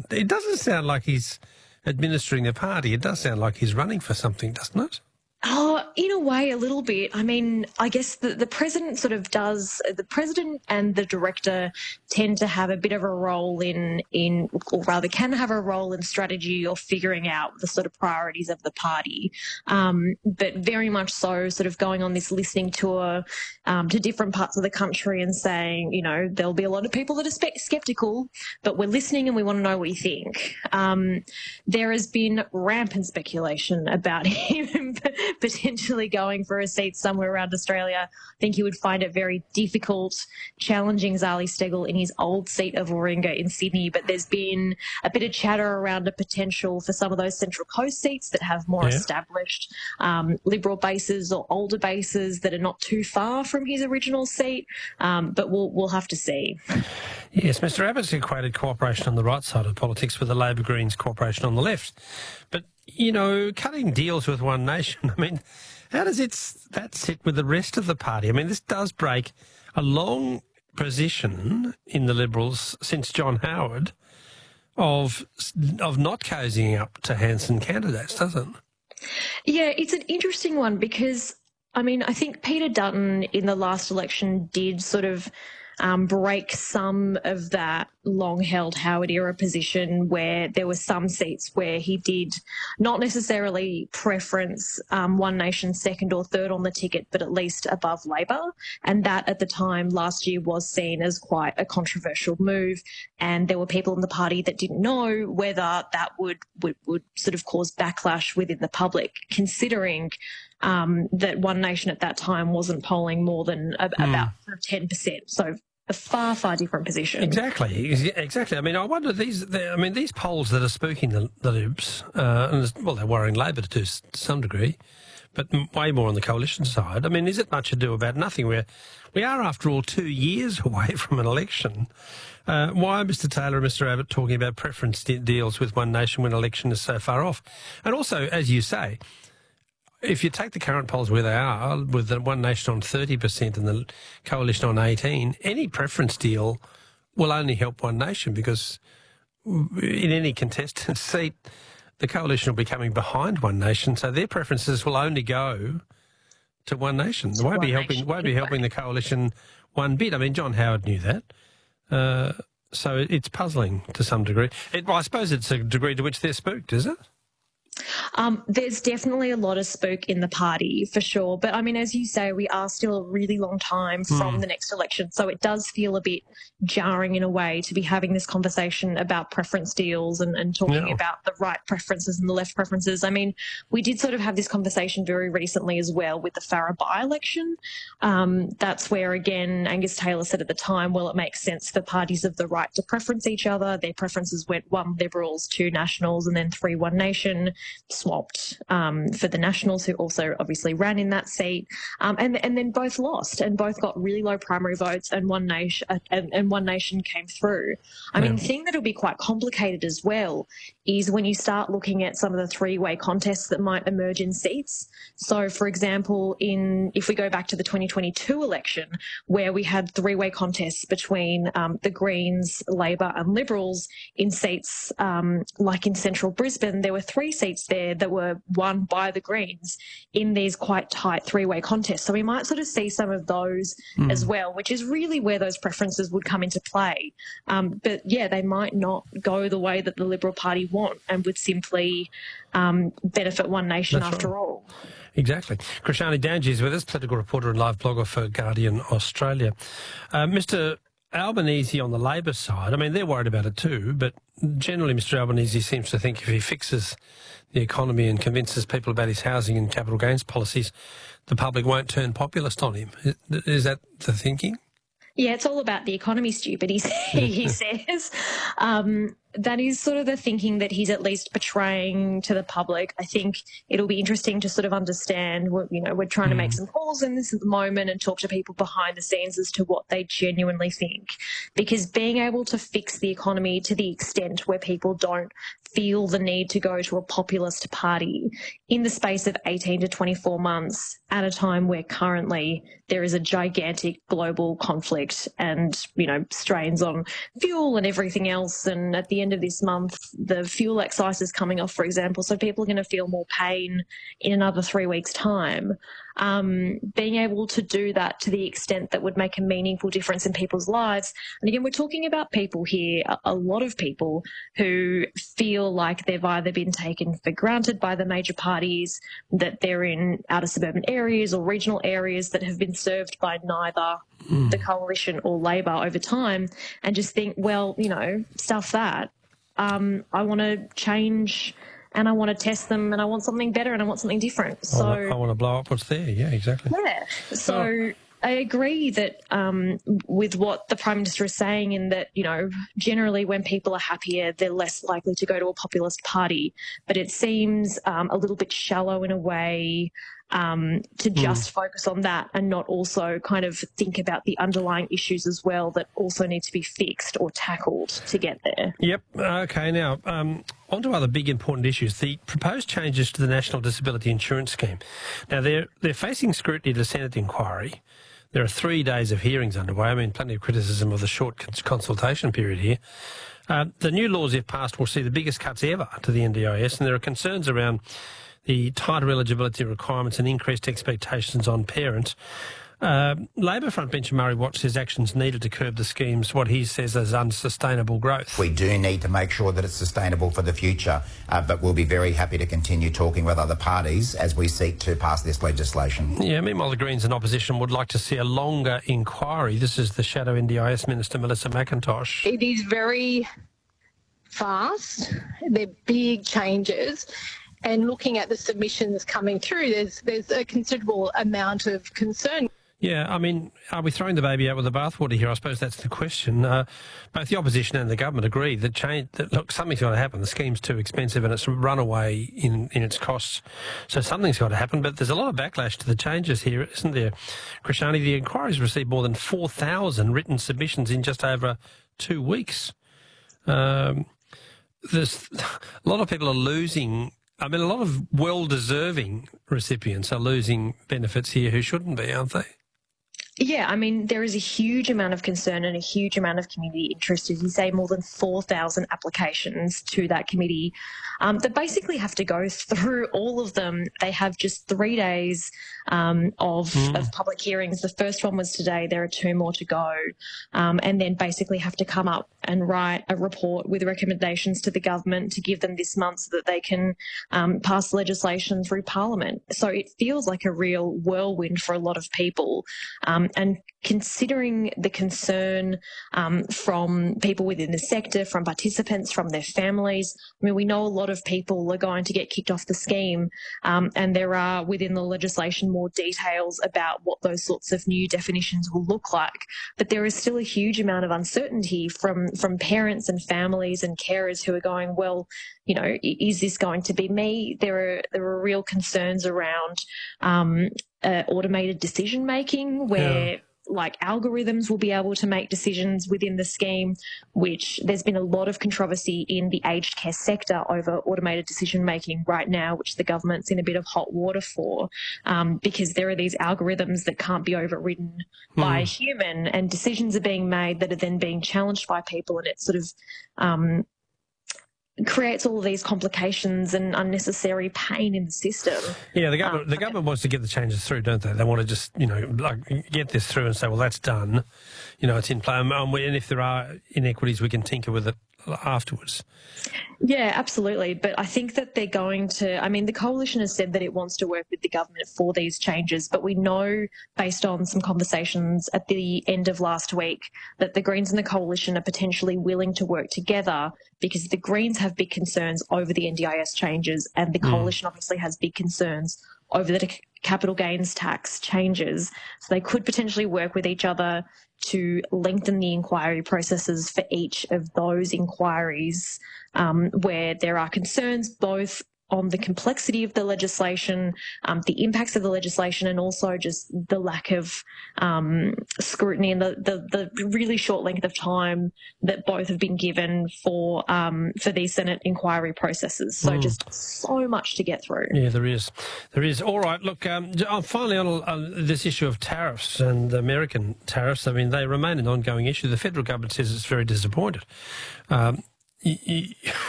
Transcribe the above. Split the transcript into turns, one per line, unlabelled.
it doesn't sound like he's administering the party. It does sound like he's running for something, doesn't it?
Oh, in a way, a little bit. I mean, I guess the president sort of does, the president and the director tend to have a bit of a role or rather can have a role in strategy or figuring out the sort of priorities of the party. But very much so sort of going on this listening tour to different parts of the country and saying, you know, there'll be a lot of people that are sceptical, but we're listening and we want to know what you think. There has been rampant speculation about him potentially going for a seat somewhere around Australia. I think he would find it very difficult challenging Zali Steggall in his old seat of Warringah in Sydney, but there's been a bit of chatter around a potential for some of those Central Coast seats that have more established Liberal bases or older bases that are not too far from his original seat, but we'll have to see.
Yes, Mr Abbott's equated cooperation on the right side of politics with the Labor Greens cooperation on the left. But, you know, cutting deals with One Nation, I mean, how does that sit with the rest of the party? I mean, this does break a long position in the Liberals since John Howard of not cozying up to Hanson candidates, doesn't it?
Yeah, it's an interesting one because, I mean, I think Peter Dutton in the last election did sort of break some of that long-held Howard-era position where there were some seats where he did not necessarily preference One Nation second or third on the ticket, but at least above Labor. And that at the time last year was seen as quite a controversial move. And there were people in the party that didn't know whether that would sort of cause backlash within the public, considering that One Nation at that time wasn't polling more than about 10%. So a far, far different position.
Exactly. I mean, I wonder, these polls that are spooking the Libs, well, they're worrying Labor to some degree, but way more on the coalition side. I mean, is it much ado about nothing? We are, after all, 2 years away from an election. Why are Mr Taylor and Mr Abbott talking about preference deals with One Nation when election is so far off? And also, as you say, if you take the current polls where they are, with the One Nation on 30% and the Coalition on 18%, any preference deal will only help One Nation because in any contested seat, the Coalition will be coming behind One Nation, so their preferences will only go to One Nation. It won't be helping the Coalition one bit. I mean, John Howard knew that. So it's puzzling to some degree. I suppose it's a degree to which they're spooked, is it?
There's definitely a lot of spook in the party, for sure. But, I mean, as you say, we are still a really long time from the next election. So it does feel a bit jarring in a way to be having this conversation about preference deals and talking about the right preferences and the left preferences. I mean, we did sort of have this conversation very recently as well with the Farrer by-election. That's where, again, Angus Taylor said at the time, well, it makes sense for parties of the right to preference each other. Their preferences went 1 Liberals, 2 Nationals, and then 3 One Nation, swapped for the Nationals, who also obviously ran in that seat, and then both lost and both got really low primary votes, and One Nation came through. I mean, the thing that'll be quite complicated as well is when you start looking at some of the three-way contests that might emerge in seats. So, for example, if we go back to the 2022 election, where we had three-way contests between the Greens, Labor and Liberals in seats like in central Brisbane, there were 3 seats there that were won by the Greens in these quite tight three-way contests. So we might sort of see some of those as well, which is really where those preferences would come into play. But, yeah, they might not go the way that the Liberal Party want and would simply benefit One Nation after all.
Exactly. Krishani Danji is with us, political reporter and live blogger for Guardian Australia. Mr Albanese on the Labor side, I mean, they're worried about it too, but generally Mr Albanese seems to think if he fixes the economy and convinces people about his housing and capital gains policies, the public won't turn populist on him. Is that the thinking?
Yeah, it's all about the economy, stupid, he says. That is sort of the thinking that he's at least portraying to the public. I think it'll be interesting to sort of understand, we're trying to make some calls in this at the moment and talk to people behind the scenes as to what they genuinely think. Because being able to fix the economy to the extent where people don't feel the need to go to a populist party in the space of 18 to 24 months at a time where currently there is a gigantic global conflict and, strains on fuel and everything else. And at the end of this month, the fuel excise is coming off, for example, so people are going to feel more pain in another 3 weeks' time. Being able to do that to the extent that would make a meaningful difference in people's lives. And again, we're talking about people here, a lot of people who feel like they've either been taken for granted by the major parties, that they're in outer suburban areas or regional areas that have been served by neither the Coalition or Labor over time, and just think, well, you know, stuff that. I want to change, and I want to test them, and I want something better, and I want something different. So
I want to blow up what's there. Yeah, exactly.
Yeah. So I agree that with what the Prime Minister is saying, in that, you know, generally when people are happier, they're less likely to go to a populist party. But it seems a little bit shallow in a way to just focus on that and not also kind of think about the underlying issues as well that also need to be fixed or tackled to get there.
Yep. Okay, now, on to other big important issues. The proposed changes to the National Disability Insurance Scheme. Now, they're facing scrutiny to the Senate inquiry. There are 3 days of hearings underway. I mean, plenty of criticism of the short consultation period here. The new laws, if passed, will see the biggest cuts ever to the NDIS, and there are concerns around the tighter eligibility requirements and increased expectations on parents. Labor frontbencher Murray Watt says actions needed to curb the schemes, what he says as unsustainable growth.
We do need to make sure that it's sustainable for the future, but we'll be very happy to continue talking with other parties as we seek to pass this legislation.
Yeah, meanwhile, the Greens in opposition would like to see a longer inquiry. This is the Shadow NDIS Minister, Melissa McIntosh.
It is very fast. They're big changes. And looking at the submissions coming through, there's a considerable amount of concern.
Yeah, I mean, are we throwing the baby out with the bathwater here? I suppose that's the question. Both the opposition and the government agree that look, something's got to happen. The scheme's too expensive and it's run away in its costs. So something's got to happen. But there's a lot of backlash to the changes here, isn't there? Krishani, the inquiry's received more than 4,000 written submissions in just over 2 weeks. There's a lot of people are losing. I mean, a lot of well-deserving recipients are losing benefits here who shouldn't be, aren't they?
Yeah, I mean, there is a huge amount of concern and a huge amount of community interest. As you say, more than 4,000 applications to that committee that basically have to go through all of them. They have just 3 days of public hearings. The first one was today. There are 2 more to go. And then basically have to come up and write a report with recommendations to the government to give them this month so that they can pass legislation through Parliament. So it feels like a real whirlwind for a lot of people. And considering the concern from people within the sector, from participants, from their families, I mean, we know a lot of people are going to get kicked off the scheme, and there are within the legislation more details about what those sorts of new definitions will look like. But there is still a huge amount of uncertainty from parents and families and carers who are going, well, you know, is this going to be me? There are real concerns around automated decision making where like algorithms will be able to make decisions within the scheme, which there's been a lot of controversy in the aged care sector over automated decision making right now, which the government's in a bit of hot water for, because there are these algorithms that can't be overridden by a human, and decisions are being made that are then being challenged by people, and it's sort of creates all of these complications and unnecessary pain in the system. Yeah,
the government wants to get the changes through, don't they? They want to just, you know, like get this through and say, well, that's done. You know, it's in play. And if there are inequities, we can tinker with it afterwards.
Yeah, absolutely. But I think that they're going to, I mean, the Coalition has said that it wants to work with the government for these changes, but we know based on some conversations at the end of last week that the Greens and the Coalition are potentially willing to work together, because the Greens have big concerns over the NDIS changes and the Coalition obviously has big concerns over the capital gains tax changes. So they could potentially work with each other to lengthen the inquiry processes for each of those inquiries where there are concerns both on the complexity of the legislation, the impacts of the legislation, and also just the lack of scrutiny and the really short length of time that both have been given for these Senate inquiry processes. So just so much to get through.
Yeah, there is. All right, look, finally on this issue of tariffs and American tariffs, I mean, they remain an ongoing issue. The federal government says it's very disappointed. you